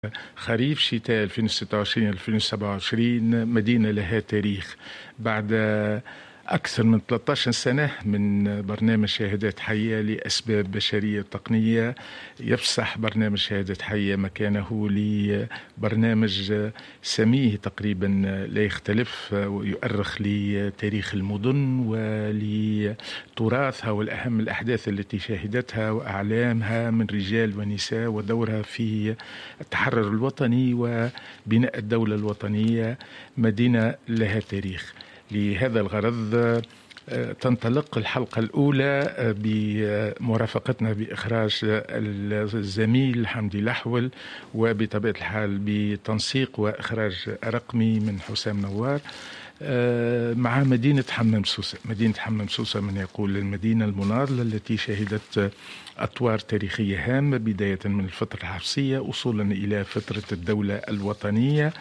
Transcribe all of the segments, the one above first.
خريف شتاء 2026-2027 مدينة لها تاريخ. بعد أكثر من 13 سنة من برنامج شهادات حية لأسباب بشرية تقنية، يفسح برنامج شهادات حية مكانه لبرنامج سميه تقريبا لا يختلف ويؤرخ لتاريخ المدن ولتراثها والأهم الأحداث التي شهدتها وأعلامها من رجال ونساء ودورها في التحرر الوطني وبناء الدولة الوطنية. مدينة لها تاريخ. لهذا الغرض تنطلق الحلقة الأولى بمرافقتنا بإخراج الزميل حمدي لحول، وبطبيعة الحال بتنسيق وإخراج رقمي من حسام نوار، مع مدينة حمام سوسة. مدينة حمام سوسة من يقول المدينة المناضلة التي شهدت أطوار تاريخية هامة، بداية من الفترة الحفصية وصولا إلى فترة الدولة الوطنية،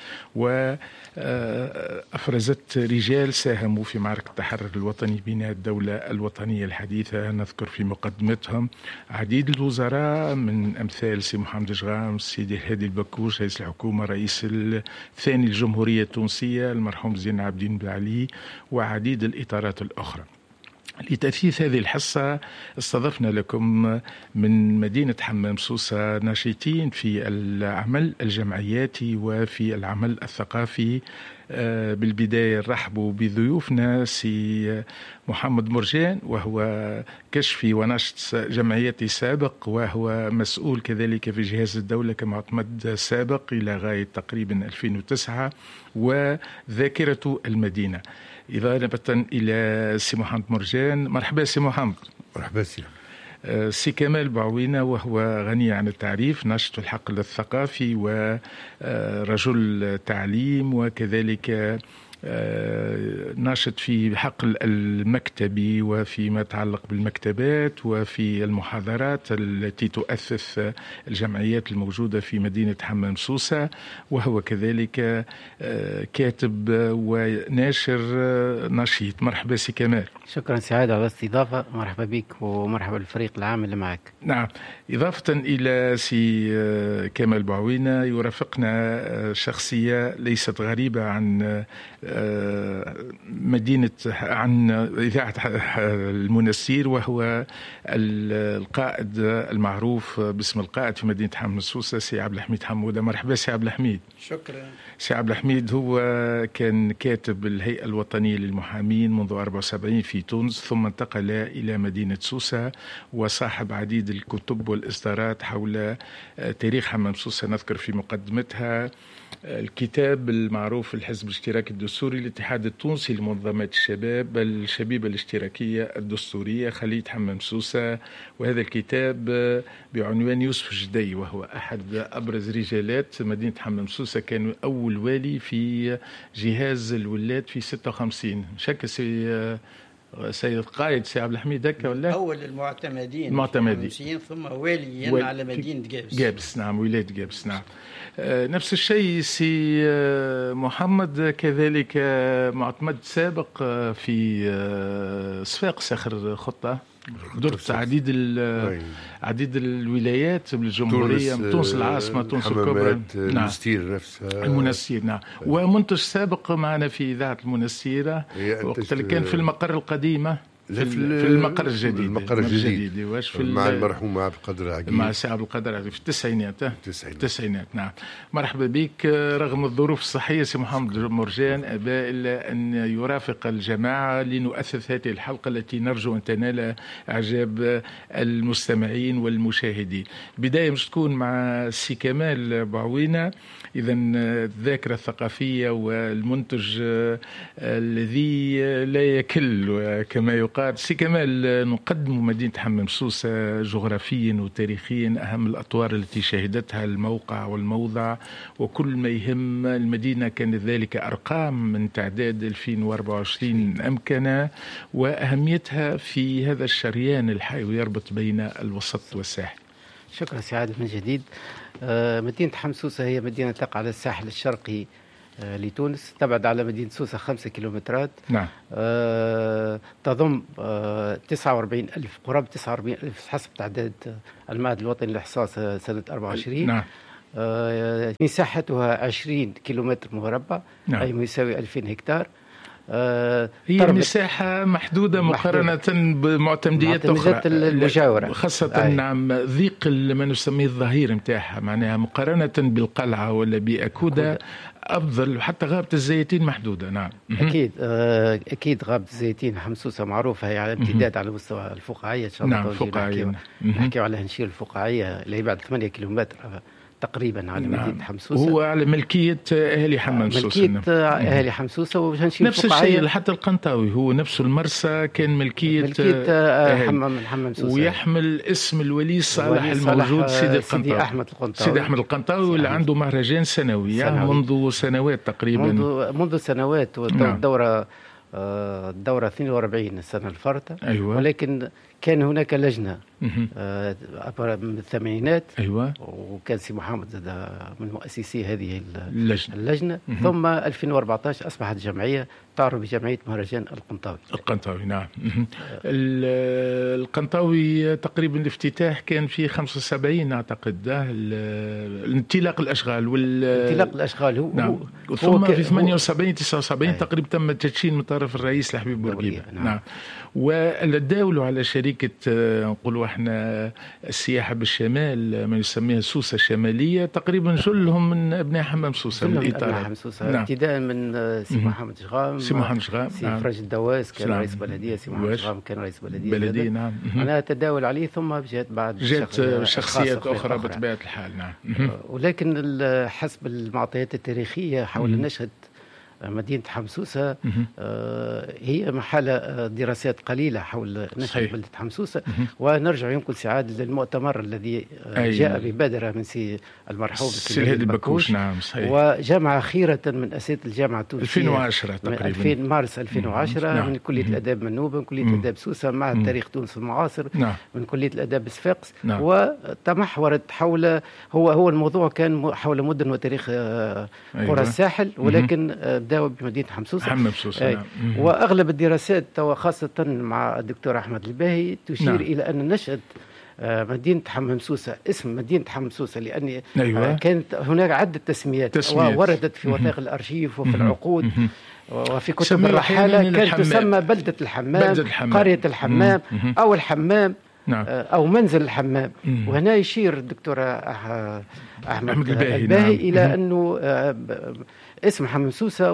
وأفرزت رجال ساهموا في معركة التحرر الوطني بناء الدولة الوطنية الحديثة. نذكر في مقدمتهم عديد الوزراء من أمثال سي محمد جغام، سيدي هادي البكوش رئيس الحكومة، رئيس الثاني الجمهورية التونسية المرحوم زين العابدين بن علي، وعديد الإطارات الأخرى. لتأثيث هذه الحصة استضفنا لكم من مدينة حمام سوسة ناشطين في العمل الجمعياتي وفي العمل الثقافي. بالبداية نرحب بضيوفنا سي محمد مرجان، وهو كشفي وناشط جمعياتي سابق، وهو مسؤول كذلك في جهاز الدولة كمعتمد سابق إلى غاية تقريبا 2009، وذاكرة المدينة. إضافة إلى سي محمد مرجان، مرحبا سي محمد. مرحبا سي. سي كمال بعوينة، وهو غني عن التعريف، ناشط الحقل الثقافي ورجل تعليم، وكذلك ناشط في حقل المكتبي وفيما يتعلق بالمكتبات وفي المحاضرات التي تؤسس الجمعيات الموجودة في مدينة حمام سوسة، وهو كذلك كاتب وناشر نشيط. مرحبا سي كمال. شكرا سعادة على الاستضافة، مرحبا بك ومرحبا بالفريق العام اللي معك. نعم، إضافة إلى سي كمال بعوينة يرافقنا شخصية ليست غريبة عن مدينة، عن إذاعة المنسير، وهو القائد المعروف باسم القائد في مدينة حمام سوسة سي عبد الحميد حمودة. مرحبا سي عبد الحميد. شكرا سي عبد الحميد. هو كان كاتب الهيئة الوطنية للمحامين منذ 74 في تونس، ثم انتقل إلى مدينة سوسة وصاحب عديد الكتب والإصدارات حول تاريخ حمام سوسة. نذكر في مقدمتها الكتاب المعروف الحزب الاشتراكي الدستوري، الاتحاد التونسي لمنظمات الشباب، الشبيبة الاشتراكية الدستورية، خلية حمام سوسة. وهذا الكتاب بعنوان يوسف الجدي، وهو أحد أبرز رجالات مدينة حمام سوسة، كان أول والي في جهاز الولاة في 56. شك سيد القائد سي عبد الحميد هكا ولا؟ أول المعتمدين ثم واليا على مدينة جابس. نعم، ولاية جابس. نعم. نفس الشيء سي محمد، كذلك معتمد سابق في صفاق ساخر خطة، درت عديد الولايات بالجمهورية، تونس العاصمة، تونس الكبرى، المنستير نفسها، المنستير. نعم. ومنتج سابق معنا في إذاعة المنستيرة وقت اللي كان في المقر القديمة، في المقر الجديد. المقر الجديد واش في مع المرحوم عبد القادر العقيل، مع سي عبد القادر العقيل في التسعينات. نعم. مرحبا بك. رغم الظروف الصحية سي محمد مرجان أبى إلا أن يرافق الجماعة لنؤسس هذه الحلقة التي نرجو أن تنال إعجاب المستمعين والمشاهدين. بداية مش تكون مع سي كمال بعوينة، إذا الذاكرة الثقافية والمنتج الذي لا يكل كما يقال. سي كمال، نقدم مدينة حمام سوسة جغرافيا وتاريخيا أهم الأطوار التي شهدتها، الموقع والموضع وكل ما يهم المدينة. كانت ذلك أرقام من تعداد 2024 أمكن، وأهميتها في هذا الشريان الحيوي يربط بين الوسط والساحل. شكرا سعادة من جديد. مدينة حمام سوسة هي مدينة تقع على الساحل الشرقي لتونس، تبعد على مدينة سوسة 5 كيلومترات. نعم. تضم 49,000 قرابة 49,000 حسب تعداد المعهد الوطني للإحصاء سنة 24. نعم. مساحتها 20 كيلومتر مربع، نعم. أي ما يساوي 2000 هكتار. هي مساحة محدودة مقارنة بمعتمديات أخرى المجاورة، خاصة نعم ضيق ما نسميه الظهير متاعها، معناها مقارنة بالقلعة ولا بأكودة أفضل، وحتى غابة الزيتين محدودة. نعم أكيد غابة الزيتين حمصوصة معروفة، هي على امتداد على مستوى الفقاعية إن شاء الله. نعم الفقاعية نحكي على هنشير الفقاعية اللي هي بعد 8 كيلومتر تقريبا على مدينة حمصوصة. هو على ملكية أهالي حمصوصة. ملكية أهالي حمصوصة وهنشير نفس الشيء حتى القنطاوي هو نفس المرسى كان ملكية حمصوصة، ويحمل اسم الولي صالح الموجود سيدي أحمد القنطاوي واللي عنده مهرجان سنوي منذ سنوات تقريبا، منذ سنوات. الدورة 42 السنة الفارطة. أيوة. ولكن كان هناك لجنة من الثمانينات. أيوة. وكان سي محمد زاد من مؤسسي هذه اللجنة. ثم 2014 أصبحت جمعية تعرف بجمعية مهرجان القنطاوي. نعم. القنطاوي تقريبا الافتتاح كان في 75 أعتقد، انطلاق الأشغال انطلاق الأشغال هو. نعم. ثم في 78 79 تقريبا تم تدشين من طرف الرئيس الحبيب بورقيبة. نعم. والداولوا على شركة نقولوا احنا السياحة بالشمال، ما يسميها سوسة الشمالية، تقريبا جلهم من أبناء حمام سوسة من إيطاليا. نعم. ابتداء من سي محمد شغام، سي فرج الدواس كان رئيس بلدية، سي محمد شغام كان رئيس بلدية. نعم. أنا تداول عليه، ثم جاءت شخصيات أخرى بطبيعة الحال. نعم. ولكن حسب المعطيات التاريخية حول نشأة مدينة حمصوصة هي محل دراسات قليلة حول نشأة بلدة حمصوصة. ونرجع يمكن سعادة للمؤتمر الذي جاء ببادرة من سي المرحوم سي الهادي البكوش. نعم صحيح. وجمع خيرة من أساتذة الجامعة التونسية 2010 تقريبا، مارس 2010. نعم. من كلية الآداب منوبة، من كلية الآداب سوسة، مع تاريخ تونس المعاصر. نعم. من كلية الآداب صفاقس. نعم. وتمحورت حول هو الموضوع كان حول مدن وتاريخ قرى الساحل، ولكن بداوا بمدينة حمصوصة. نعم. وأغلب الدراسات وخاصة مع الدكتور أحمد الباهي تشير إلى أن نشأة مدينة حمصوصة، اسم مدينة حمصوصة، لأن كانت هناك عدة تسميات ووردت في وثائق الأرشيف وفي العقود وفي كتب الرحالة. كانت تسمى بلدة الحمام، قرية الحمام، أو الحمام. نعم. أو منزل الحمام. وهنا يشير الدكتور أحمد الباهي نعم. إلى أنه اسم حمصوصة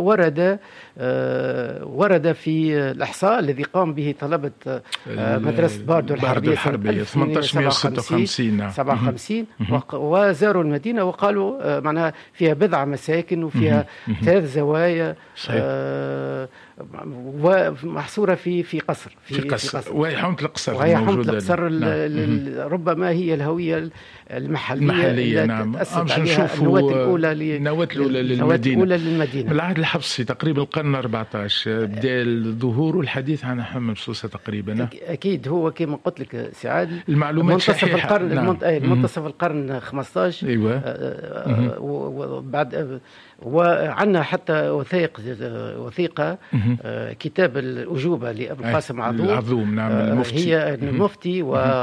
ورد في الإحصاء الذي قام به طلبة مدرسة باردو الحربية 1856 57 وزاروا المدينة وقالوا معناها فيها بضع مساكن وفيها 3 زوايا ومحصورة في قصر وهي حومة القصر ربما هي الهوية المحلية نعم. تأسست عليها النواة الأولى للمدينة بالعهد الحفصي تقريبا القرن 14 بدأ الظهور والحديث عن حمصوصة تقريبا. أكيد هو كما قلت لك سعاد المعلومات صحيحة. منتصف القرن 15. أيوة. وبعد وعندنا حتى وثيقة كتاب الأجوبة لأبو القاسم عظوم. نعم. المفتي. هي المفتي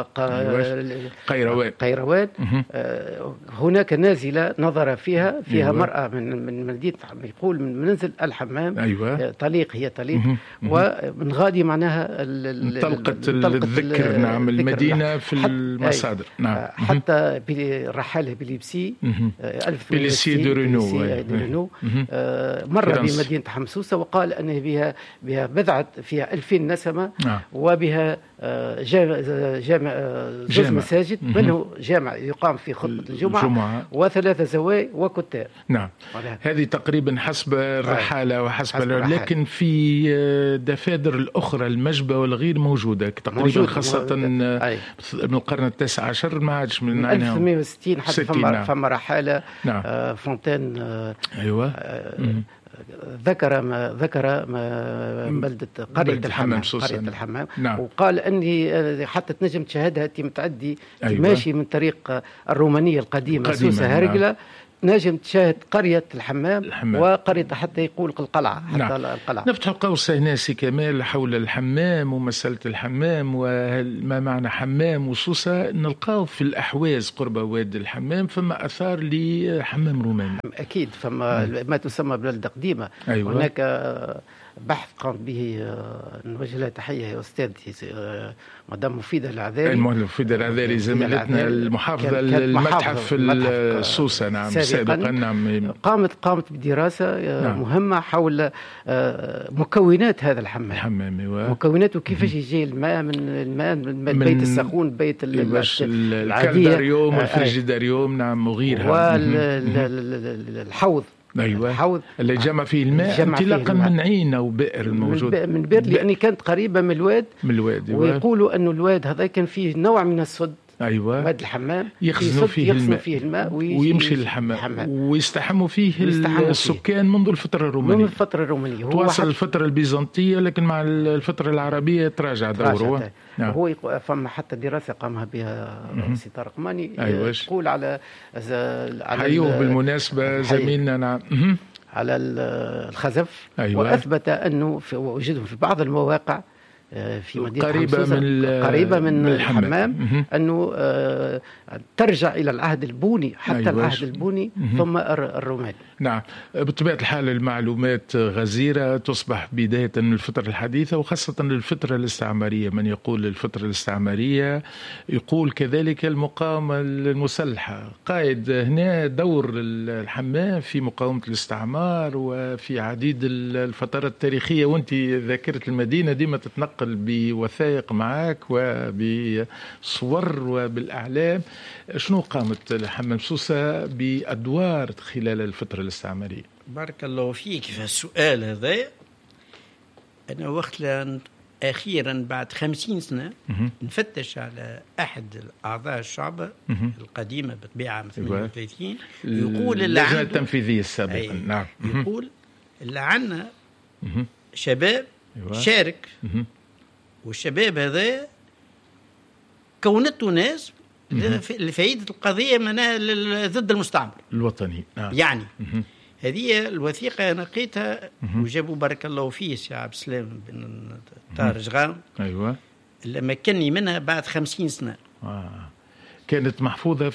وقيروان. هناك نازلة نظر فيها مرأة من مدينة يقول من منزل الحمام. أيوة. طليق ومن غادي معناها انطلقت الذكر. نعم. المدينة في المصادر. نعم. حتى برحالة بليبسي 1860 دو رينو مر بمدينة حمصوصة وقال أن بها بضعة فيها 2000 نسمة. وبها جامع زوج مساجد، منه جامع يقام في خطبة الجمعة و3 زوايا وكتاب. نعم. هذه تقريبا حسب الرحالة وحسب لكن في دفاتر الأخرى المجبة والغير موجودة تقريبا، خاصة من القرن 19 ما عادش من 1860 حتى فما رحالة. نعم. فونتين. أيوة. ذكر بلدة قرية الحمام. نعم. وقال أني حتى تنجم تشاهدها متعدي. أيوة. ماشي من طريق الرومانية القديمة سوسة هرقلة. نجم تشاهد قرية الحمام. وقرية حتى يقول القلعة حتى. نعم. القلعة. نفتح القوس هنا سي كمال حول الحمام ومسألة الحمام وما معنى حمام وسوسة. نلقاو في الأحواز قرب وادي الحمام فما أثار لحمام روماني. أكيد فما ما تسمى بلدة قديمة. أيوة. هناك بحث قام به نوجه لها تحية يا أستاذتي مدام مفيدة العذاري. مفيدة العذاري زميلتنا المحافظة المتحف السوسة. نعم سابقا. نعم قامت بدراسة نعم. مهمة حول مكونات هذا الحمام. مكوناته كيفاش يجي الماء من البيت السخون بيت الكالداريوم والفريجيداريوم. نعم وغيرها. والحوض. أيوة. الحوض اللي جمع فيه الماء انطلاقا من عين أو بئر موجود من بئر لأني كانت قريبة من الواد. ويقولوا أنه الواد هذا كان فيه نوع من الصد. أيوة. واد الحمام يخزنوا فيه الماء ويمشي للحمام ويستحموا فيه السكان منذ الفترة الرومانية. تواصل الفترة البيزنطية لكن مع الفترة العربية تراجع دوره. نعم. هو فما حتى دراسة قامها بها سي طارق ماني. أيوة. تقول على حيوه بالمناسبة زميلنا. نعم. على الخزف. أيوة. وأثبت أنه وجدهم في بعض المواقع في مدينة قريبة من الحمام أنه ترجع إلى العهد البوني حتى. أيوة. العهد البوني ثم الروماني. نعم بطبيعة الحال المعلومات غزيرة تصبح بداية من الفترة الحديثة وخاصة الفترة الاستعمارية. من يقول الفترة الاستعمارية يقول كذلك المقاومة المسلحة. قائد هنا دور الحمام في مقاومة الاستعمار وفي عديد الفترات التاريخية. وانت ذاكرة المدينة ديما تتنقل بوثائق معك وبصور وبالأعلام. شنو قامت الحمام سوسة بأدوار خلال الفترة الاستعمارية؟ بارك الله فيك في السؤال هذا. أنا وقت أخيرا بعد 50 سنة نفتش على أحد الأعضاء الشعب القديمة بطبيعة عام 38 يقول اللجنة التنفيذية السابقة. نعم. يقول اللي عنا شباب شارك والشباب هذا كونته ناس لفائدة القضية منها ضد المستعمر الوطني. يعني هذه الوثيقة أنا لقيتها وجابوا بارك الله فيه سي عبد السلام بن طاهر جغام. أيوة. اللي مكنني منها بعد 50 سنة. كانت محفوظة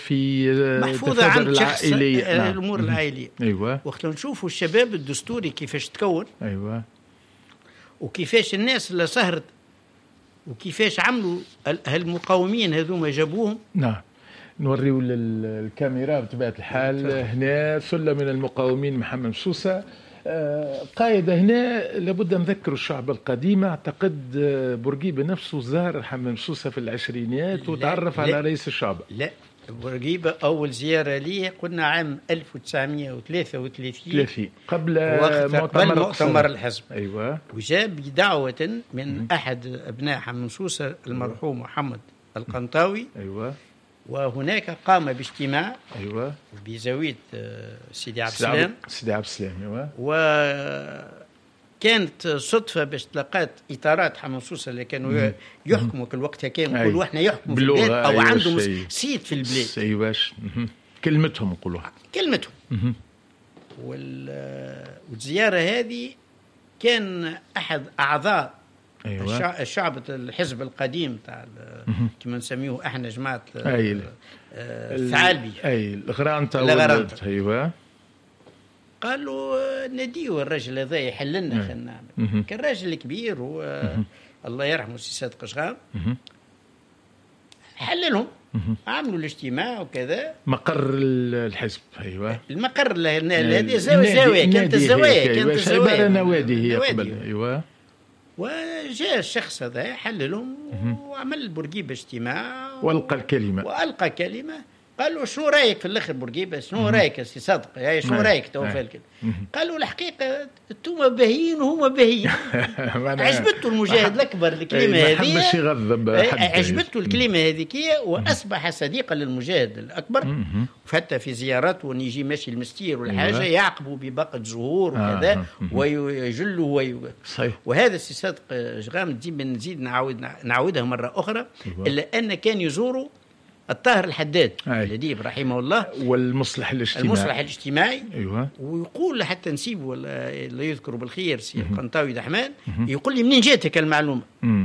عند شخص الأمور العائلية. أيوة. وقت نشوفوا الشباب الدستوري كيفاش تكون. أيوة. وكيفاش الناس اللي سهرت وكيفاش عملوا هالمقاومين هذوما جابوهم. نعم نوريو للكاميرا بطبيعة الحال. هنا ثلة من المقاومين محمد سوسة قائد. هنا لابد نذكر الشعب القديم. اعتقد بورقيبة نفسه زار حمام سوسة في العشرينيات وتعرف على رئيس الشعب. لا بورقيبة أول زيارة لي قلنا عام 1933 قبل مؤتمر الحزب. أيوة. وجاب دعوة من أحد أبناء حمام سوسة المرحوم محمد القنطاوي. أيوة. وهناك قام باجتماع. أيوة. بزاوية سيدي عبد السلام. أيوة. وكانت صدفة باش تلقات إطارات حمام سوسة اللي كانوا يحكموا كل وقت كانوا يقولوا احنا يحكموا في البلاد أو عندهم سيد في البلاد. أيوة. كلمتهم يقولوها. كلمتهم. والزيارة هذه كان أحد أعضاء أيوة. الشعب الحزب القديم تاع كما نسميه احنا جماعه الثعالبي. الغرانطه. ايوه. قالوا نديو الرجل هذا يحل لنا خلينا نعمل. كان راجل كبير الله يرحمه سي صادق شغام. حل لهم. عملوا الاجتماع وكذا. مقر الحزب. ايوه. المقر هذه زاويه كانت الزوايا نوادي هي قبل. ايوه. وجاء الشخص هذا حل لهم وعمل بورقيبة اجتماع والقى كلمة. قالوا شنو رايك في الاخر بورقيبة؟ شنو رايك يا سي صادق؟ يعني شنو رايك تو في الكلمة؟ قالوا الحقيقة انتم باهيين وهما باهيين. عجبته المجاهد الاكبر الكلمة هذه. عجبته الكلمة هذيك واصبح صديقا للمجاهد الاكبر. حتى في زيارات ونيجي ماشي المستير والحاجة يعقبوا بباقة زهور وكذا ويجلوا وهذا السي صادق جغام ديما نزيد نعاودها مرة أخرى إلا أن كان يزوروا الطاهر الحداد الأديب رحمه الله، والمصلح الاجتماعي. أيوة. ويقول حتى نسيبه ولا يذكر بالخير سي قنطاوي دحمان، يقول لي منين جاتك المعلومة؟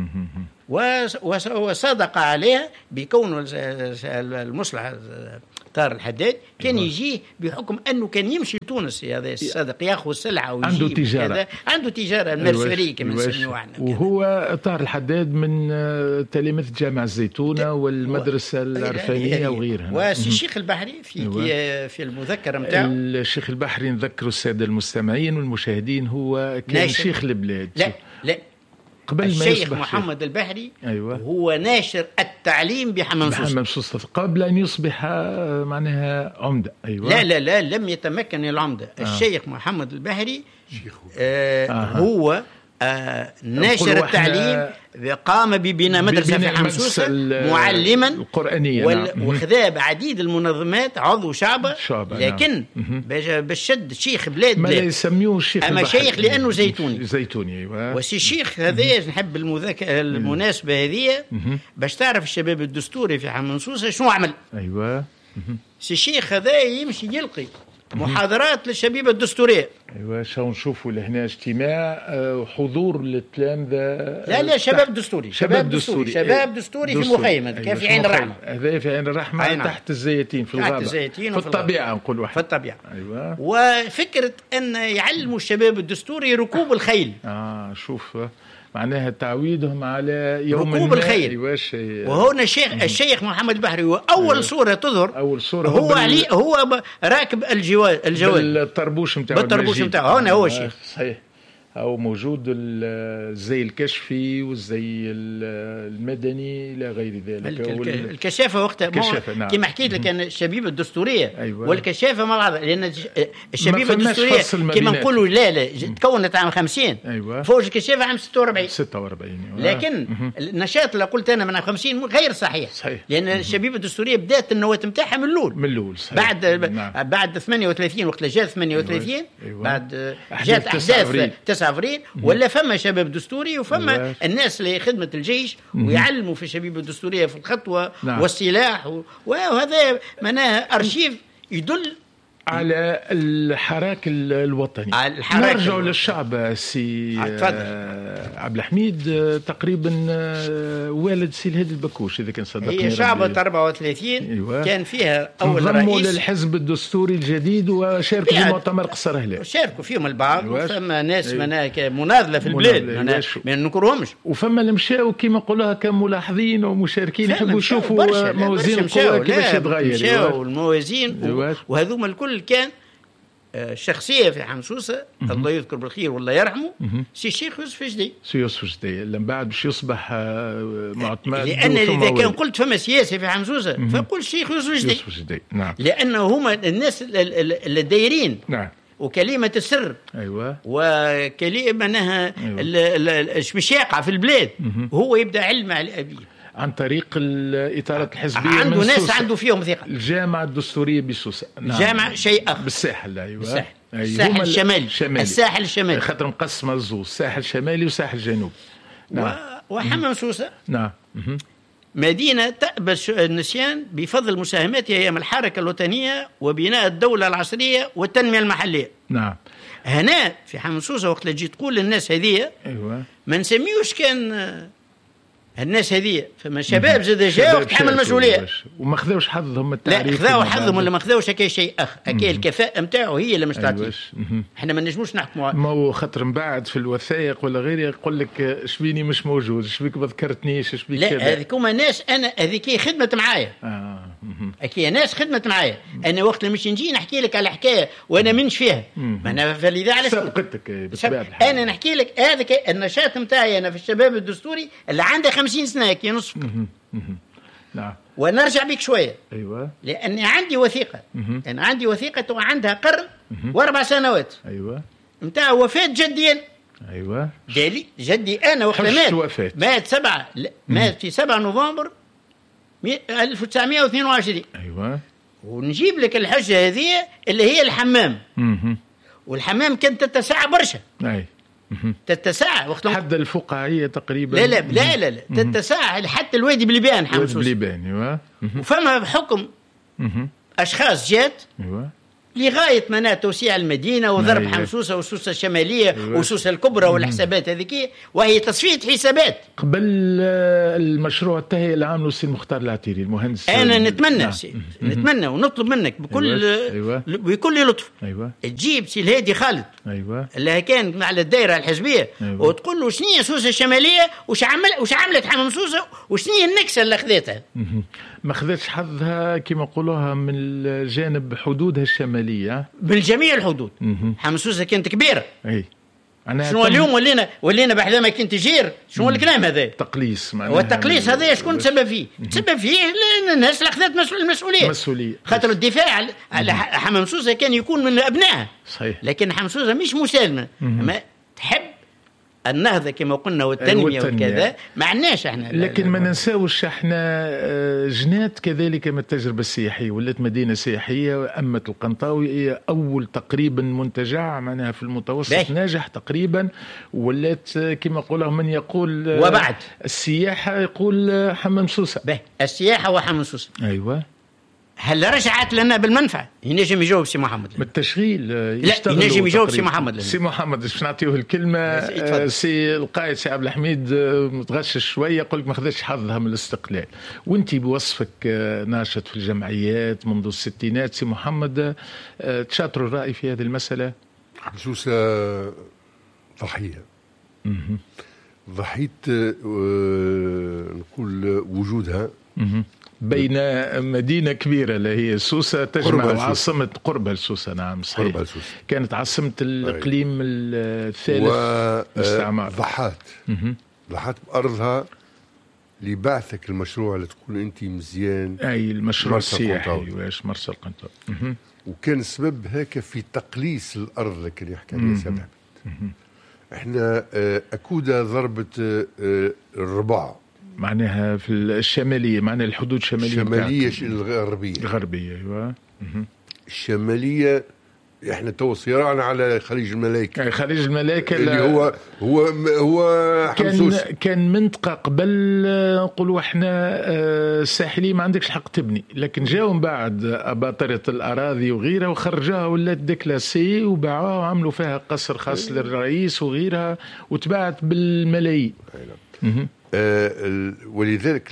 وصدق عليها بكون المصلح طاهر الحداد كان يجيه بحكم انه كان يمشي لتونس هذا الصادق ياخذ سلعه ويجيب عنده تجاره المرسريه كما نسميوها احنا. وهو طاهر الحداد من تلاميذ جامع الزيتونه والمدرسه العرفانيه وغيرها. والشيخ البحري في المذكره نتاعو، الشيخ البحري نذكر الساده المستمعين والمشاهدين هو كان شيخ البلاد. لا قبل الشيخ محمد البحري. أيوة. هو ناشر التعليم بحمامسوسة قبل أن يصبح معناها عمدة. أيوة. لا لم يتمكن العمدة. الشيخ محمد البحري هو ناشر التعليم، قام ببناء مدرسة في حمامسوسة معلما القرآنية. وخذا بعديد المنظمات عضو شعبة. لكن بالشد شيخ بلاد ما يسميوه الشيخ أما شيخ لأنه زيتوني. أيوة. وسي الشيخ هذا نحب المناسبة هذه باش تعرف الشباب الدستوري في حمامسوسة شنو عمل. أيوة. سي الشيخ هذا يمشي يلقي محاضرات للشبيبة الدستورية. ايوه شو نشوفوا لهنا اجتماع وحضور للتلامذة. لا شباب دستوري في مخيم كان في عين الرحمة. هذا في عين الرحمة تحت الزيتين في الغابة في الطبيعة نقول في الطبيعة. ايوه. وفكرة ان يعلموا الشباب الدستوري ركوب الخيل. شوف معناها تعويدهم على يوم ركوب الخيل. أيوة. وهنا الشيخ محمد البحري هو أول صورة تظهر. أول صورة هو راكب الجواد بالطربوش نتاعو. هنا هو الشيخ. صحيح. أو موجود الزي الكشفي والزي المدني إلى غير ذلك. الكشافة وقتها نعم. كما حكيت لك أنا الشبيبة الدستورية. أيوة. والكشافة مع بعض، لأن الشبيبة الدستورية كما نقولوا لا تكونت عام 50. أيوة. فوج الكشافة عام 46. أيوة. لكن النشاط اللي قلت أنا من عام 50 غير صحيح. لأن الشبيبة الدستورية بدأت النواة نتاعها من الأول. صحيح. بعد 38 وقت جاء 38. أيوة. بعد جاءت أحداث 9 أفريل ولا فما شباب دستوري وفما الناس اللي خدمة الجيش ويعلموا في الشبيبة الدستورية في الخطوة والسلاح وهذا معناها أرشيف يدل على الحراك الوطني. نرجع للشعب سي عبد الحميد. تقريبا والد سي الهادي البكوش اذا كان صدقني. هي شعبة 34. أيوة. كان فيها اول رئيس. انضموا للحزب الدستوري الجديد وشاركوا في مؤتمر قصر هلال. شاركوا فيهم البعض. وفما ناس مناضله في البلاد ما ننكرهمش. وفما اللي مشاو كما نقولوها كملاحظين ومشاركين يحبوا يشوفوا موازين القوى كيفاش تتغير. مشاو الموازين وهذوما الكل كان شخصية في حمامسوسة الله يذكر بالخير والله يرحمه سي الشيخ يوسف جدي. سي يوسف جدي لما بعد باش يصبح معتمد. لأن إذا كان قلت فما سياسة في حمامسوسة فقل الشيخ يوسف جدي. نعم. لأنه هما الناس اللي دايرين. نعم. وكلمة السر. أيوة. وكلمة معناها مش يقع في البلاد. وهو يبدأ علم على أبيه عن طريق الإطارة الحزبية. عنده ناس عنده فيهم ثقة. الجامعة الدستورية بسوسة. نعم. جامعة شيء آخر. بالساحل. أيوة. الساحل الشمالي. الساحل الشمالي. خاطر مقسمة الزوز ساحل الشمالي وساحل الجنوب. نعم. وحمامسوسة. نعم. مدينة تأبى النسيان بفضل مساهماتها أيام الحركة الوطنية وبناء الدولة العصرية والتنمية المحلية. نعم. هنا في حمامسوسة وقت اللي تجي تقول للناس هذه. أيوة. ما نسميوش كان الناس هذه فما شباب زاد جاء وتحمل مسؤوليه وما خذوش حظهم التعريف. لا خذاو حظهم ولا ما خذاوش هكا شيء اخر. هكا الكفاءه نتاعو هي اللي مش تعطيه. احنا ما نجموش نحكموا. ما هو خاطر من بعد في الوثائق ولا غيره يقول لك شبيني مش موجود شبيك ما ذكرتنيش شبيك. لا هذيك هما ناس انا هذيك خدمت معايا. هكا ناس خدمت معايا. انا وقت اللي مش نجي نحكي لك على حكايه وانا منش فيها. ما انا فلذا على سبقتك بسبب انا نحكي لك هذاك النشاط نتاعي انا في الشباب الدستوري اللي عنده 50 سنه كي نصف. نعم. ونرجع بك شويه. ايوه. لاني عندي وثيقه. انا عندي وثيقه وعندها قرن و4 سنوات. ايوه. نتاع وفاه جدي. ايوه. جدي انا وقت مات في 7 نوفمبر 1922. ايوه. ونجيب لك الحجه هذه اللي هي الحمام. والحمام كانت تتسع برشا. اي. تتسع وقت حد الفقاعية تقريبا. لا لا لا لا, لا. تتسع حتى الوادي بلبان حمصوصة. بلبان ايوه. وفما بحكم اشخاص جات ايوه لغايه منع توسيع المدينه وضرب حمصوصه وسوسه الشماليه وسوسه الكبرى والحسابات هذيك، وهي تصفيه حسابات قبل المشروع التهيئه اللي عامله السي المختار العتيري المهندس. انا نتمنى نتمنى ونطلب منك بكل لطف تجيب سي الهادي خالد اللي كان على الدائره الحزبيه وتقول له شنو هي سوسه الشماليه وش عملت حمصوصه وشنو هي النكسه اللي خذتها. ما خذتش حظها كما يقولوها من الجانب حدودها الشماليه بالجميع الحدود. حمصوصة كانت كبيره. اي شنو اليوم ولينا بحذا ما كنت جير شنو الكلام هذا تقليص معناها. والتقليص هذا شكون تسبب فيه؟ تسبب فيه الناس اللي اخذت المسؤوليه. خاطر الدفاع على حمصوصة كان يكون من ابنائها صحيح. لكن حمصوصة مش مسالمه ما تحب النهضة كما قلنا والتنمية وكذا ما عناش احنا. لكن ما ننساوش احنا جنات كذلك من التجربة السياحية، ولات مدينة سياحية. أمة القنطاوي أول تقريبا منتجع معناها في المتوسط ناجح تقريبا، ولات كما قوله من يقول وبعد السياحة يقول حمام سوسة. السياحة وحمام سوسة أيوة. هل رجعت لنا بالمنفعة؟ ينجم يجاوب سي محمد بالتشغيل. لا ينجم يجاوب سي محمد. سي محمد باش نعطيه الكلمة. سي القائد سي عبد الحميد متغشش شوية، يقول لك ما خذش حظها من الاستقلال، وانت بوصفك ناشط في الجمعيات منذ الستينات. سي محمد تشاطروا الرأي في هذه المسألة؟ حمصوصة ضحية ضحية نقول وجودها بين مدينة كبيرة اللي هي سوسة تجمع عاصمة قربها لسوسة. نعم صحيح. كانت عاصمة الإقليم الثالث للاستعمار. ضحت بأرضها لبعثك المشروع اللي تقول أنت مزيان. أي المشروع السياحي واش مرسى القنطاوي. وكان السبب هيك في تقليص الأرض اللي كان يحكي عليها سبب. احنا أكودا ضربت الربع معناها في الشمالية، معناها الحدود الشمالية الغربية أيوة. الشمالية احنا تو صراعنا على خليج الملائكة. خليج الملائكة اللي هو كان منطقة قبل نقولوا احنا الساحلية ما عندكش حق تبني، لكن جاءوا من بعد أباطرة الأراضي وغيرها وخرجوها ولات ديكلاسي وباعوها وعملوا فيها قصر خاص للرئيس وغيرها وتباعت بالملايين. ولذلك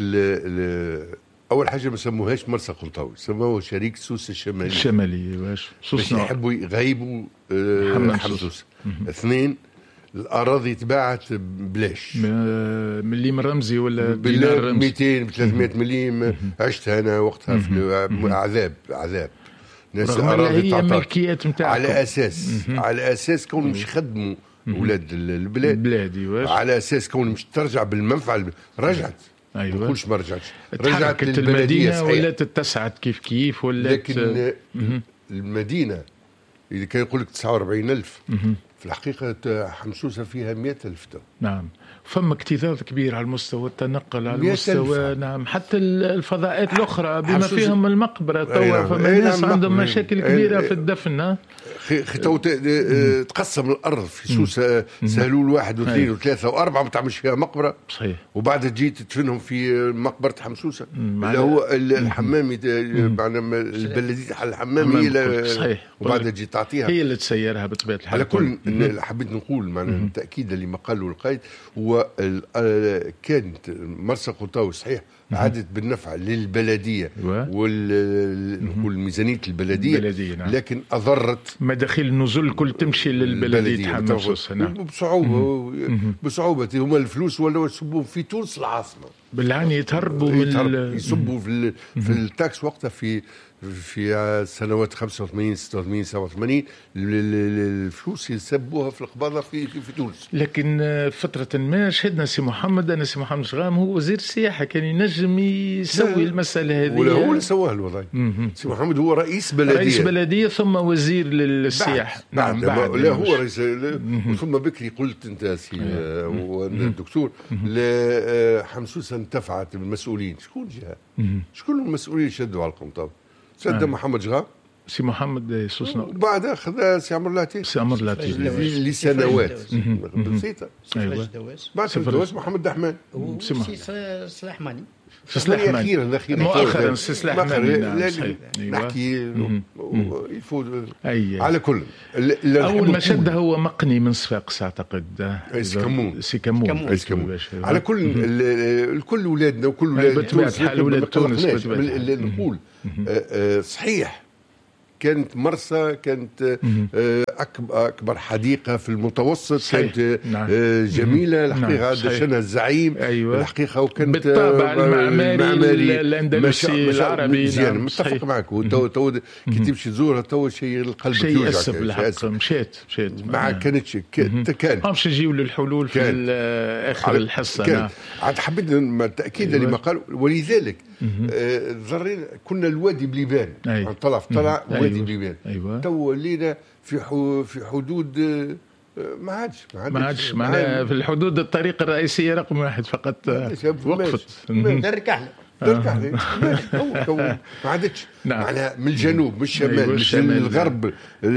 اول حاجه ما سموهاش مرسى قنطاوي، سموه شريك سوسه الشماليه واش باش يحبوا يغيبوا حمصوصة. اثنين الاراضي تباعت بلاش مليم رمزي ولا دينار رمزي 200 300 مليم. عشت انا وقتها في عذاب ناس اراضي هي ملكيات نتاعهم على اساس كونهم مش يخدموا اولاد البلاد على اساس كون مش ترجع بالمنفعه. رجعت ايوه كلش ما رجعتش. رجعت المدينه ولات اتسعت كيف ولات. لكن المدينه اللي كان يقول لك 49,000 في الحقيقه حمصوصة فيها 100,000 تو. نعم فما اكتظاظ كبير على المستوى التنقل على المستوى. نعم حتى الفضاءات الاخرى بما فيهم المقبره توا فما ناس عندهم مشاكل كبيره في الدفن. تو تقسم الارض في سوسه سهلول 1 و2 و3 و4 ما تعملش فيها مقبره. صحيح. وبعد تجي تدفنهم في مقبره حمصوصة اللي هو الحمامي معنا البلديه الحمامي. صحيح. وبعد تجي تعطيها هي اللي تسيرها بطبيعه الحال. على كل حبيت نقول معنا تاكيدا لما قاله القائد هو كانت مرسى قنطاوي صحيح عادت بالنفع للبلديه والميزانيه البلديه نعم. لكن اضرت مداخيل النزول كل تمشي للبلديه حمصوصة. نعم. بصعوبه هما الفلوس ولا يصبوا في تونس العاصمه بالعاني يتهربوا يصبوا في التاكس وقتها في سنوات 85 86 87 الفلوس يسبوها في القباضه في تونس. لكن فتره ما شهدنا سي محمد سي محمد شغام هو وزير السياحه كان ينجم يسوي المساله هذه. ولا هو اللي سواها الوضع. سي محمد هو رئيس بلديه ثم وزير للسياحه. بعد لا هو رئيس ثم بكري قلت انت سي والدكتور حمصوصة انتفعت بالمسؤولين. شكون جاء؟ شكون المسؤولين شدوا على القنطاوي؟ سد محمد شغام سي محمد سوسنور. وبعد أخذ سي عمر لاتي لسنوات بسيطة. أيوة. بعد الدواس محمد دحمان سي صلاح ماني أخيرا مؤخرا سي صلاح ماني نحكي يفوت على كل. أول ما شد هو مقني من صفاقس أعتقد سي كمون. على كل أولادنا وكل أولاد تونس نقول صحيح كانت مرسى، كانت أكبر حديقة في المتوسط، كانت جميلة الحقيقة، دشنها الزعيم الحقيقة، وكانت بالطابع المعماري الأندلسي العربي. مزيان متفق معك. وتو كي تمشي تزورها تو شيء القلب شيء يأسف بالحق. مشيت ما كانتش كان مش يجيو للحلول في آخر الحصة. عاد حبيت تأكيدا لما قال. ولذلك كنا الوادي بليبان طلع وادي بليبان. تو لينا في حدود ما عادش معناها في الحدود الطريق الرئيسية رقم 1 فقط وقفت. درك ما عادتش معناها من الجنوب من الشمال مش من الغرب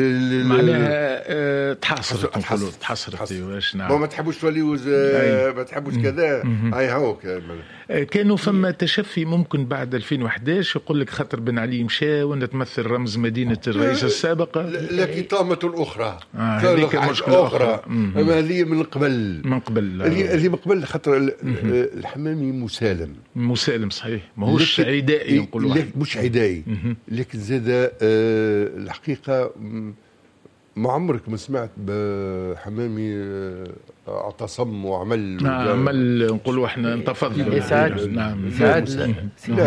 معناها تحصرت واش. نعم ما تحبوش توليوز ما تحبوش كذا هاي هاوك. كانوا فما تشفي ممكن بعد 2011 يقول لك خاطر بن علي مشى وانا تمثل رمز مدينة الرئيس السابقة. لكن طامة أخرى هذيك مشكلة أخرى. هذه من قبل هذه من قبل خاطر الحمامي مسالم صحيح ماهوش عدائي نقول واحد مش عدائي لكن زاد الحقيقة ما عمرك ما سمعت بحمامي اعتصم وعمل نقولوا احنا انتفض سعد.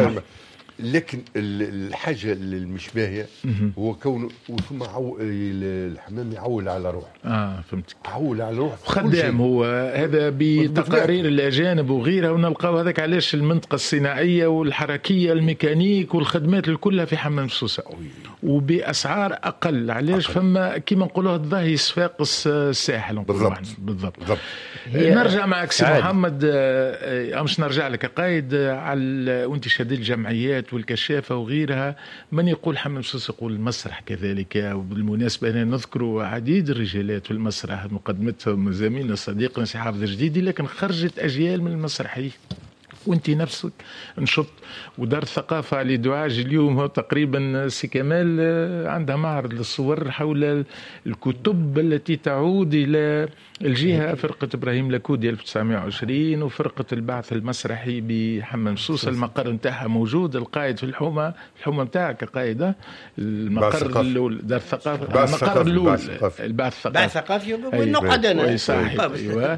لكن الحاجة المش باهية هو كونه ثم الحمام يعول على روح. فهمتك. عول على روح خدام هو هذا بتقارير الأجانب وغيرها، ونلقاو هذاك علاش المنطقة الصناعية والحركية الميكانيك والخدمات الكلها في حمام سوسة وبأسعار أقل. علاش فما كما نقولوها الظاهي صفاقس الساحل. بالضبط. نرجع معك سي محمد. مش نرجع لك قايد على وانت شديد الجمعيات والكشافة وغيرها. من يقول حمام سوسة يقول المسرح كذلك. وبالمناسبة هنا نذكر عديد الرجالات في المسرح مقدمتهم زميلنا صديقنا سي حافظ الجديدي، لكن خرجت أجيال من المسرحية. وانت نفسك نشط ودار الثقافة على دعاج اليوم هو تقريبا سي كمال عندها معرض للصور حول الكتب التي تعود إلى الجهة فرقة إبراهيم لاكودي 1920 وفرقة البعث المسرحي بحمام سوسة. المقر نتاعها موجود. القائد في الحومة نتاعك قائدة المقر الأول دار الثقافة. المقر الأول البعث الثقافي ونقعد أنا صاحب.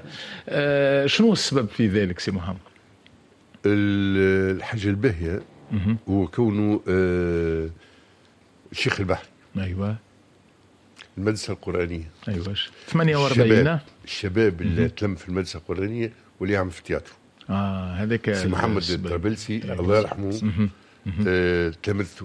شنو السبب في ذلك سي محمد؟ الحاجة الباهية هو كونه شيخ البحر. أيوة. المدرسة القرآنية. أيوة. 48 الشباب اللي تلم في المدرسة القرآنية واللي يعمل في التياترو. هذاك سي محمد الطرابلسي الله يرحمه تلمذته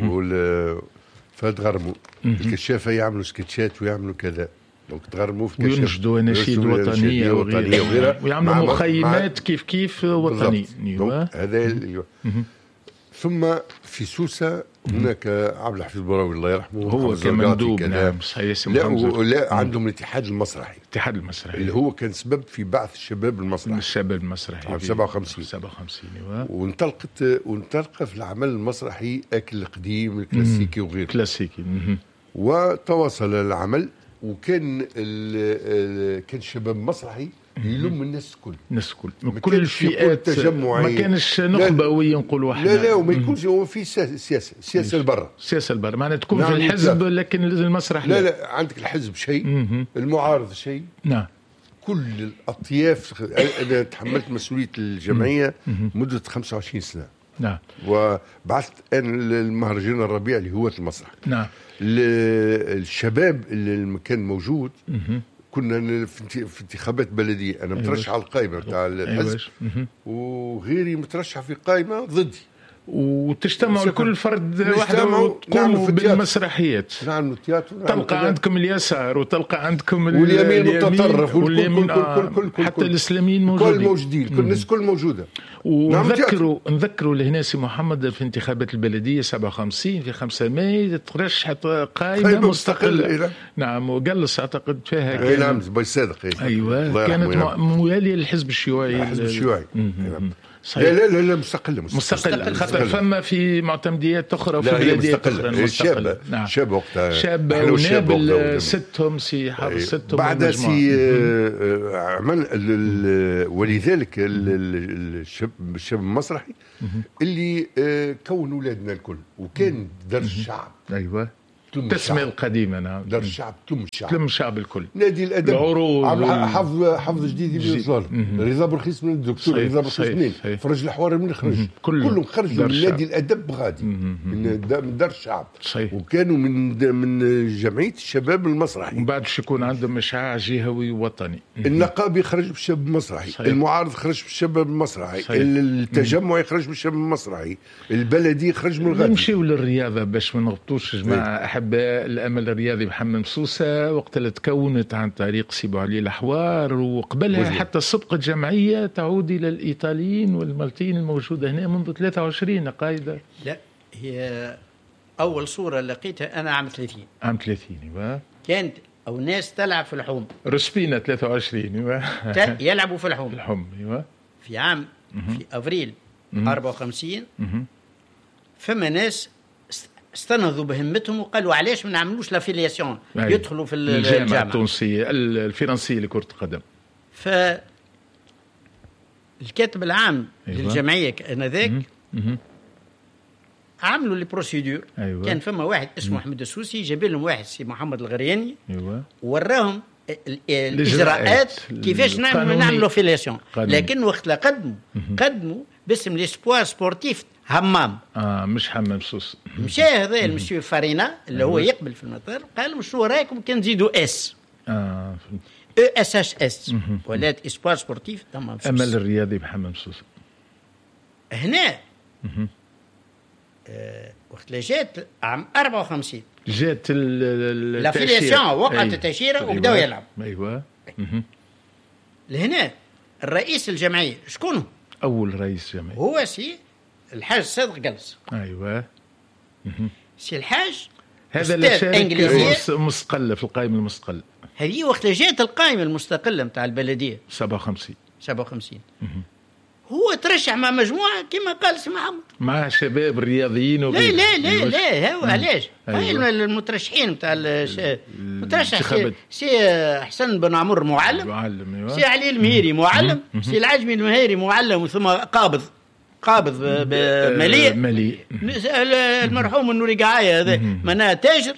فتغرموا الكشافة يعملوا سكتشات ويعملوا كذا. دونك تغرموا في وينشدوا اناشيد وطنيه وغيرها ويعملوا مخيمات كيف وطنيه. هذا ثم في سوسة هناك عبد الحفيظ البراوي الله يرحمه هو كمندوب. نعم صحيح. لا عندهم الاتحاد المسرحي اللي هو كان سبب في بعث الشباب المسرحي عام 57 وانطلق في العمل المسرحي أكل القديم الكلاسيكي وغيره وتواصل العمل. وكان كان شباب مسرحي يلم الناس الكل من كل الفئات. ما كانش نخبوي نقول واحد. لا وما يكونش هو في سياسه البرة معناتها تكون في الحزب لكن المسرح لا عندك الحزب شيء المعارض شيء. نعم كل الأطياف. أنا تحملت مسؤولية الجمعية مدة 25 سنة. نعم. وبعثت أنا المهرجان الربيع اللي هو المسرح. نعم. الشباب اللي كان موجود كنا في انتخابات بلدية. أنا مترشح على القائمة بتاع الحزب وغيري مترشح في قائمة ضدي. وتجتمعوا لكل فرد وحده وتقوموا بالمسرحيات. نعملوا تياتر، تلقى عندكم اليسار وتلقى عندكم واليمين متطرف واليمين حتى الاسلاميين موجودين، كل موجودين، كل الناس كل موجوده. ونذكروا لهنا سي محمد في انتخابات البلديه 57 في 5 ماي ترشحت قائمه مستقله. نعم، وجلس اعتقد فيها نعم بيصادق. ايوه كانت مواليه للحزب الشيوعي. الحزب الشيوعي لا مستقله خاطر فما في معتمديات اخرى وفي بلديات اخرى شابه. نعم. شاب وقتها شاب ونابل ستهم سي حافظ ستهم بعد سي عمل ولذلك الشاب المسرحي اللي كون اولادنا الكل وكان درج الشعب. ايوه التسمية القديمة. نعم دار الشعب تلم الشعب الكل. نادي الأدب حفظ جديد يبي الظالم، رضا برخيص من الدكتور، رضا برخيص منين، فرج الحوار من خرج، كلهم خرجوا من نادي الأدب غادي من دار الشعب. وكانوا من جمعية الشباب المسرحي. ومن بعد يكون عندهم إشعاع جهوي وطني. النقابي خرج بالشباب المسرحي، المعارض خرج بالشباب المسرحي، التجمع يخرج بالشباب المسرحي، البلدي خرج من الغادي. نمشيو للرياضة باش ما نغبطوش جماعة أحباء الأمل الرياضي محمد مسوسة، وقت اللي تكونت عن طريق سي بوعلي الأحوار، وقبلها حتى سبقة جمعية تعود إلى الإيطاليين والمالتيين الموجودة هنا منذ 23 قايدة. لا، هي أول صورة لقيتها أنا عام 30. عام 30 كانت أو ناس تلعب في الحوم. رسبينا 23 يلعبوا في الحوم. في عام في أفريل 54 فما ناس استنهضوا بهمتهم وقالوا علاش ما نعملوش لافيلياسيون يدخلوا في الجامعة التونسية الفرنسية لكرة القدم. فالكاتب العام للجمعية آنذاك عملوا لي بروسيدور. كان فما واحد اسمه أحمد السوسي جاب لهم واحد سي محمد الغرياني وراهم الإجراءات كيفاش نعملوا لافيلياسيون. لكن وقت لا قدموا باسم ليسبوار سبورتيف همام مش حمام سوس. مشى هذا المسيو فارينا اللي هو يقبل في المطار قال لهم شنو رايكم كان نزيدوا اس اس اش اس ولات اسبوار سبورتيف همام سوس. امل الرياضي بحمام سوس هنا وقت اللي جات عام 54 جات الافيلياسيون وقعت التأشيرة وبداو يلعب. ايوه لهنا الرئيس الجمعية شكونه؟ اول رئيس جمعية هو سي الحاج صادق جلس. ايوه سي الحاج هذا اللي شارك مستقل في القائمة المستقلة. هذه وقت جات القائمة المستقلة متاع البلدية 57 هو ترشح مع مجموعة كما قال سي محمد مع شباب الرياضيين وغيره. لا هو علاش المترشحين متاع المترشح سي حسن بن عمر معلم سي علي المهيري معلم سي العجمي المهيري معلم ثم قابض مليء المرحوم النوري قعاية هذا مناه تاجر.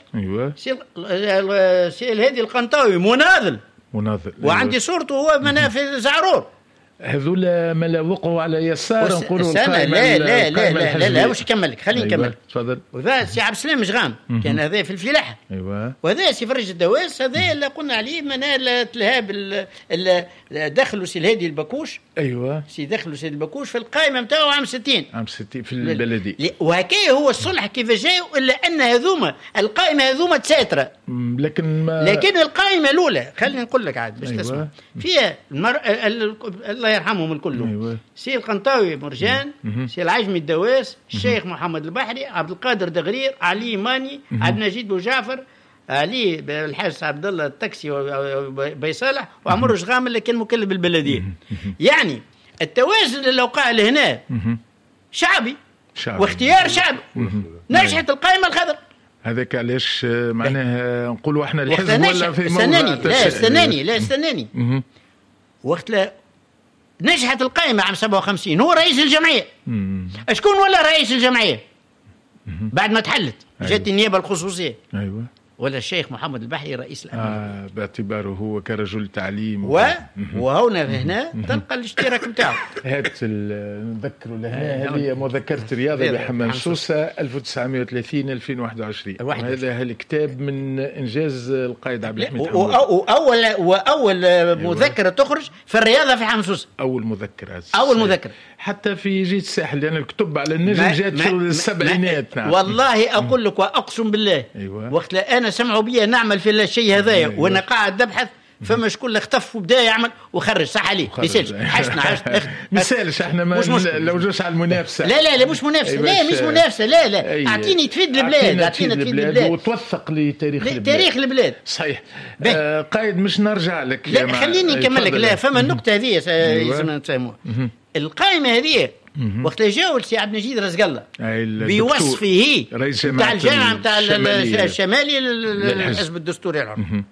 سي الهادي القنطاوي مناضل وعندي صورته هو مناه في زعرور. هذول ما وقعوا على يسار نقولوا لا مش كملك خليني نكمل. تفضل. وذا سي عبد السلام مشغام كان هذا في الفلاحه. وهذا سي فرج الدواس هذا اللي قلنا عليه منال التلهاب دخلوا سي الهادي البكوش. سي دخلوا سي البكوش في القائمه نتاعو عام 60 في البلدي. وهكايا هو الصلح كيف جاء الا ان هذوما القائمه هذوما تساتره لكن القائمه الاولى خليني نقول لك عاد باش تسمع فيها الله يرحمهم الكل. سي القنطاوي مرجان سي العجمي الدواس الشيخ محمد البحري عبد القادر دغرير علي ماني عبد المجيد بوجعفر علي الحاج عبد الله التاكسي وبيصالح وعمر شغام اللي كان مكلف بالبلديه. يعني التوازن اللي وقع لهنا شعبي واختيار شعبي. نجحت القائمه الخضر. هذاك علاش معناها نقولوا احنا الحزب ولا في موضوع استناني وقت لا نجحت القائمة عام 57 هو رئيس الجمعية. أشكون ولا رئيس الجمعية بعد ما تحلت جات النيابة الخصوصية ولا الشيخ محمد البحري رئيس الأمين باعتباره هو كرجل تعليم وهنا هنا تلقى الاشتراك بتاعه. نذكروا لها هذه مذكرة رياضة بحمام سوسة 1930-2021 وهذا الكتاب من إنجاز القائد عبد الحميد حمود. وأول مذكرة تخرج في الرياضة في حمام سوسة. أول مذكرة حتى في جيت الساحل، لأن الكتب على النجم جات في السبعينات. نعم. والله أقول لك وأقسم بالله. أيوة. وقت لا أنا سمعوا بي نعمل في الشيء هذايا. أيوة. وأنا قاعد نبحث فما شكون اختف وبدا يعمل وخرج صح عليه مثالش عشت مثالش احنا ما لو جوش على المنافسه. لا مش منافسه. لا مش منافسه. لا اعطيني تفيد البلاد. اعطينا تفيد البلاد وتوثق لي تاريخ البلاد. صحيح. قايد مش نرجع لك. لا خليني نكمل لك. لا فما النقطه هذه لازم نفهموها. القائمه هذه وقت اللي جاوا السي عبد المجيد رزق الله بوصفه نتاع الجامعه نتاع الشمالي للحزب الدستوري العربي،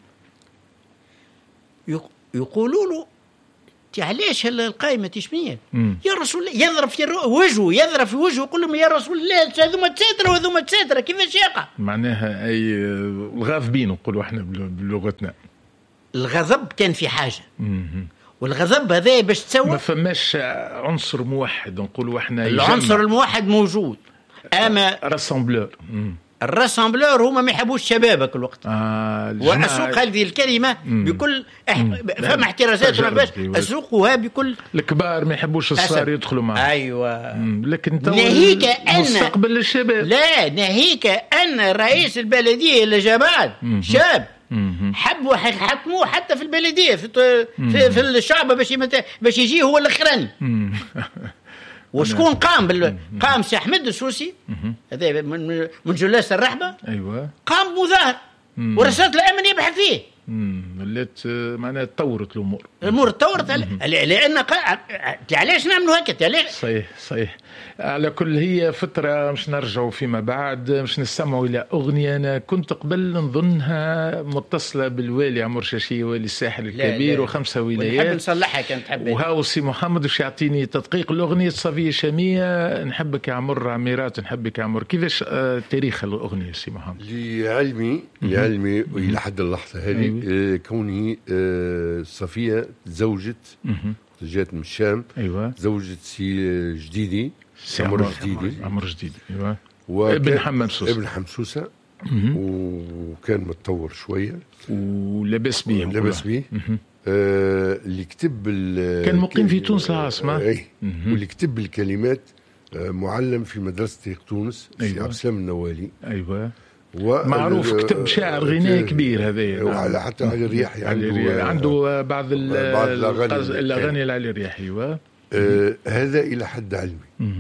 يقولوا له علاش القائمه تشميه يا رسول الله؟ يضرب في وجهه، يضرب في وجهه يقول لهم يا رسول الله هذوما تساتره وهذوما تساتره كيفاش يقع؟ معناها اي الغاضبين نقولوا احنا بلغتنا. الغضب كان في حاجه، والغضب هذا باش تسوى ما فماش عنصر موحد نقولوا احنا. العنصر الموحد موجود، اما راسمبلور. الراسمبلور هما ما يحبوش شبابك الوقت. واسوق هذه الكلمه بكل فما احترازات باش اسوقها بكل. الكبار ما يحبوش الصغار يدخلوا معه. ايوه. لكن ناهيك ان مستقبل الشباب. لا ناهيك ان رئيس البلديه اللي جا بعد شاب حبوا حكموه حتى في البلديه في الشعب باش يجي هو الاخراني. وشكون قام سي احمد السوسي هذا من جلاس الرحبه. ايوه. قام بمظاهر ورسالة الامن يبحث فيه. ولات معناها تطورت الامور تطورت لان علاش نعملوا هكا؟ علاش؟ صحيح. على كل هي فتره مش نرجعوا فيما بعد مش نستمعوا الى اغنيه. انا كنت قبل نظنها متصله بالوالي عمر شاشي والي الساحل الكبير و5 ولايات. نحب نصلحها كانت حبيت. وهاو سي محمد باش يعطيني تدقيق الاغنيه صفيه شاميه. نحبك يا عمر عميرات، نحبك يا عمر. كيفاش تاريخ الاغنيه سي محمد؟ لعلمي والى حد اللحظه هذه كوني صفيه زوجة جات من الشام. ايوه. زوجة سي جديدي عمر جديدي. ايوه. ابن حمسوسه وكان متطور شويه ولبس بيه اللي كتب كان مقيم في تونس العاصمه. واللي كتب الكلمات معلم في مدرسه تاريخ تونس. أيوة. سي عبد السلام النوالي. ايوه. معروف كتب شاعر غنائي كبير هذا. وعلى حتى علي الرياحي عنده بعض الاغاني لعلي الرياحي. هذا الى حد علمي.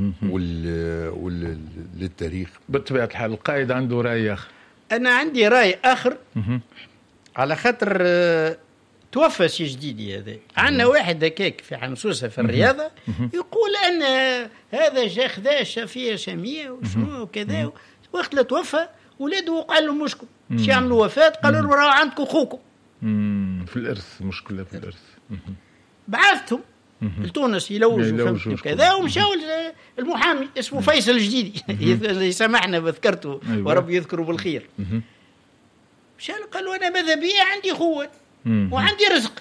للتاريخ بطبيعه الحال. القائد عنده راي اخر. انا عندي راي اخر على خاطر توفى سي جديدي هذا. عندنا واحد هكاك في حمسوسه في الرياضه يقول ان هذا جا خذا شافيه شاميه وشنو وكذا. وقت لا توفى ولاده وقع لهم مشكل. باش يعملوا وفاه قالوا لهم راه عندكم خوكم في الارث. مشكله في الارث. بعثتهم لتونس يلوجوا كذا ومشاو المحامي اسمه فيصل الجديدي يسامحنا بذكرته. أيوة. ورب يذكره بالخير. مشاو قالوا انا ماذا بي عندي خوات وعندي رزق.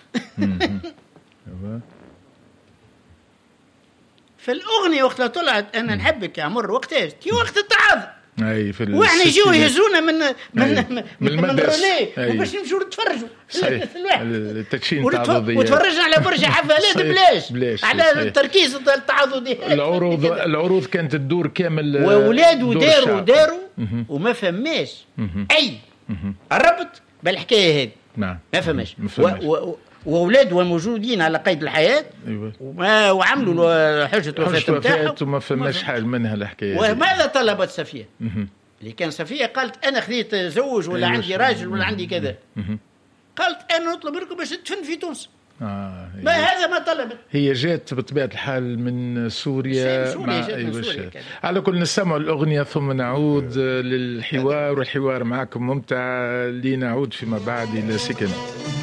فالاغنيه وقت لا طلعت انا نحبك يا عمر وقتاش تي وقت التعاظم. واحنا يجيو يهزونا من الرولي وباش نمشوا نتفرجوا التدشين التعاضدي وتفرجنا على برشا حفلات بلاش على التركيز التعاضدي. العروض كانت تدور كامل. واولاده داروا وما فماش اي الربط بالحكايه هذه. نعم. ما فماش. واولاد موجودين على قيد الحياه. أيوة. وعملوا حجه وفاه وما فماش حاجه منها الحكايه. وماذا طلبت صفيه؟ اللي كان صفيه قالت انا خذيت زوج ولا عندي راجل ولا عندي كذا. قالت انا نطلب منكم باش تدفن في تونس. ما هذا ما طلبت. هي جات بطبيعه الحال من سوريا. على كل نسمع الاغنيه ثم نعود للحوار. والحوار معكم ممتع. لنعود فيما بعد الى سكن.